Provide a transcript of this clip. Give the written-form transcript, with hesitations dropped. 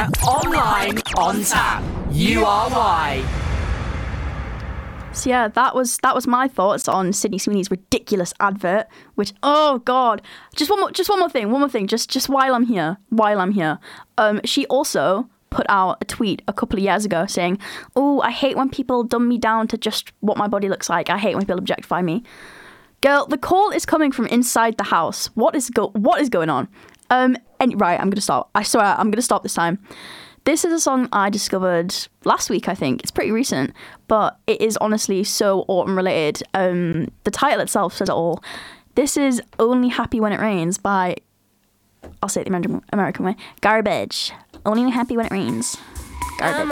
Media, online, on tap. You are why. So yeah, that was my thoughts on Sydney Sweeney's ridiculous advert. Which, oh god, just one more thing. Just while I'm here. She also put out a tweet a couple of years ago saying, "Oh, I hate when people dumb me down to just what my body looks like. I hate when people objectify me." Girl, the call is coming from inside the house. What is going on? Right, I'm gonna stop. I swear, I'm gonna stop this time. This is a song I discovered last week, I think. It's pretty recent, but it is honestly so autumn related. The title itself says it all. This is Only Happy When It Rains by, I'll say it the American way, Garbage. Only Happy When It Rains. Garbage.